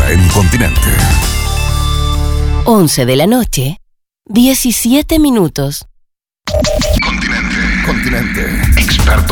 hora en Continente. 11 de la noche, 17 minutos. Continente. Expertos